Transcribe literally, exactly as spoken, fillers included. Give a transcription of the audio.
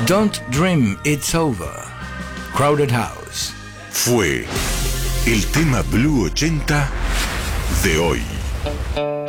Don't Dream It's Over. Crowded House. Fue el tema Blue ochenta de hoy.